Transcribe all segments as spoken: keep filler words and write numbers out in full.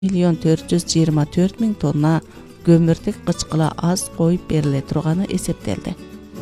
миллион төрт жүз жыйырма төрт миң тонна көмүртек кычкыла аз коюп бериле турганы эсептелди.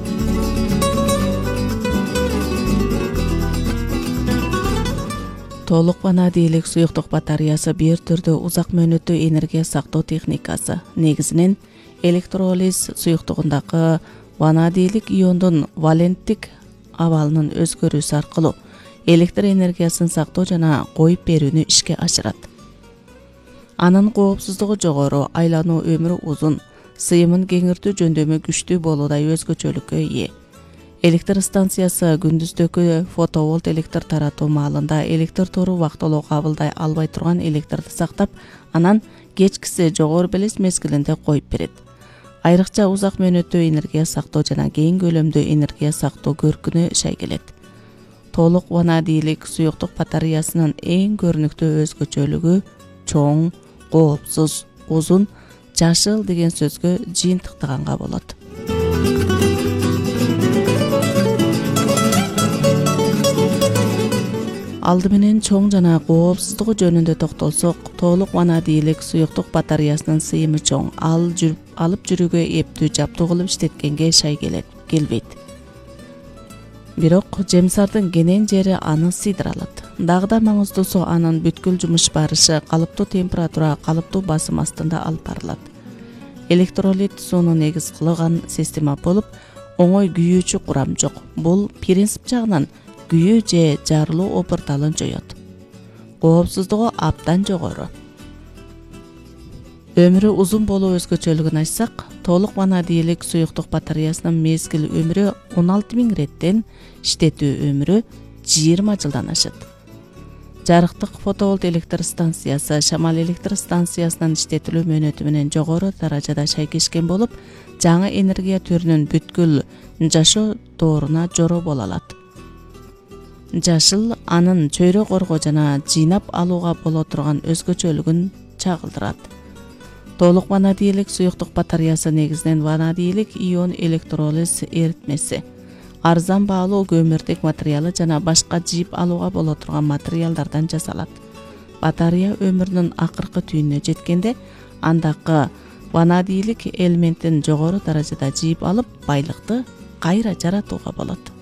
Толук ванадийлик суюктук батареясы бир түрдүү узак мөөнөттүү энергия сактоо техникасы. Негизинен электролиз суюктугундагы ванадийлик иондун валенттик абалынын өзгөрүүсү аркылуу электр энергиясын сактоо жана коюп берүүнү ишке ашырат. Анын коопсуздугу жогору, айлануу өмүрү узун, сыйымын кеңиртүү жөндөмү күчтүү болуудай өзгөчөлүккө ээ. Электр станциясы күндүздөгү фотоволт электр таратуу маалында электр тору вактылуу кабылдай албай турган электрди сактап, анан кечкиси жогору белес мезгилинде коюп берет. Айрыкча узак мөөнөттүү энергия сактоо жана кең көлөмдүү энергия сактоо көркүнө шайгелет. Толук ванадийлик суюктук батареясынын эң көрүнүктүү өзгөчөлүгү чоң, коопсуз, узун, жашыл деген сөзгө жыйынтыктаганга болот. Алды менен чоң жана коопсуздугу жөнүндө токтолсок, толук ванадийлик суюктук батареясынын сыйымы чоң, ал жүрүп алып жүрүүгө эптүү жаптуу кылып иштеткенге шайгелет, келбейт. Бирок жемсардын кенен жери аны сыйдыра алат. Дагы да маңыздуусу анын бүткүл жумуш барышы калыптуу температура, калыптуу басым астында алып барылат. Электролит сууну негиз кылган система болуп, оңой күйүүчү курам жок. Бул принцип жагынан күйүү же жарылуу опурталын жоёт. Коопсуздугу абдан жогору. Өмүрү узун болуу өзгөчөлүгүн айтсак, толук ванадийлик суюктук батареясынын мезгил өмүрү он алты миң реттен, иштетүү өмүрү жыйырма жылдан ашат. Жарыктык фотоволт электр станциясы шамал электр станциясынын иштетилүү мөөнөтү менен жогору даражада шайкешкен болуп, жаңы энергия түрүнүн бүткүл жашоо дооруна жоро боло алат. Жашыл анын чөйрө коргоо жана жыйнап алууга боло турган өзгөчөлүгүн чагылдырат. Толук ванадийлик суюктук батареясы негизинен ванадийлик ион электролиз эритмеси, арзан баалуу көмүртек материалы жана башка жыйып алууга боло турган материалдардан жасалат. Батарея өмүрүнүн акыркы түйүнүнө жеткенде, андагы ванадийлик элементин жогору даражада жыйып алып, байлыкты кайра жаратууга болот.